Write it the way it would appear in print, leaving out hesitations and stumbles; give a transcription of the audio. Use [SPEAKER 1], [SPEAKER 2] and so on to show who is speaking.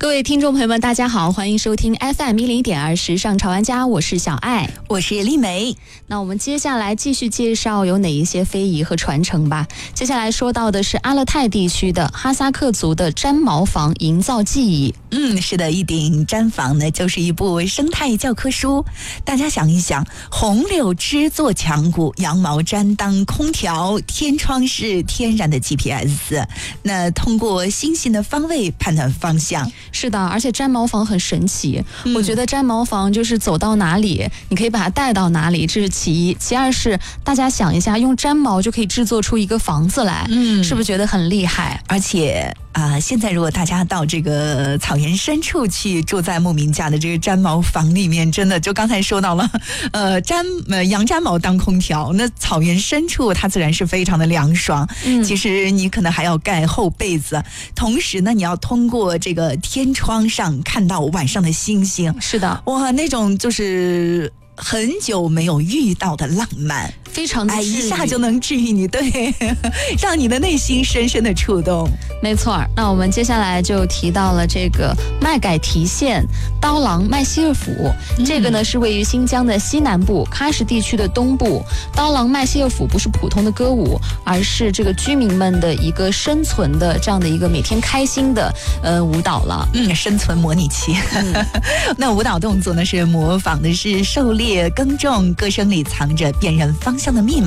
[SPEAKER 1] 各位听众朋友们，大家好，欢迎收听 FM101.2时尚潮玩家，我是小爱，
[SPEAKER 2] 我是丽梅。
[SPEAKER 1] 那我们接下来继续介绍有哪一些非遗和传承吧。接下来说到的是阿勒泰地区的哈萨克族的毡茅房营造技艺。
[SPEAKER 2] 是的，一顶毡房呢，就是一部生态教科书。大家想一想，红柳枝做墙骨，羊毛毡当空调，天窗是天然的 GPS， 那通过星星的方位判断方向。
[SPEAKER 1] 是的，而且毡茅房很神奇，我觉得毡茅房就是走到哪里你可以把它带到哪里，这是其一。其二是大家想一下，用毡毛就可以制作出一个房子来，是不是觉得很厉害？
[SPEAKER 2] 而且现在如果大家到这个草原深处去，住在牧民家的这个毡茅房里面，真的就刚才说到了，羊毡毛当空调，那草原深处它自然是非常的凉爽。其实你可能还要盖厚被子，同时呢，你要通过这个天窗上看到晚上的星星。
[SPEAKER 1] 是的，
[SPEAKER 2] 哇，那种就是很久没有遇到的浪漫。
[SPEAKER 1] 非常的
[SPEAKER 2] 一下就能治愈你，对，让你的内心深深的触动。
[SPEAKER 1] 没错，那我们接下来就提到了这个麦改提县刀郎麦希尔府，这个呢是位于新疆的西南部喀什地区的东部。刀郎麦希尔府不是普通的歌舞，而是这个居民们的一个生存的这样的一个每天开心的舞蹈了。
[SPEAKER 2] 生存模拟器。那舞蹈动作呢是模仿的是狩猎耕种，歌声里藏着辨认方向的密码。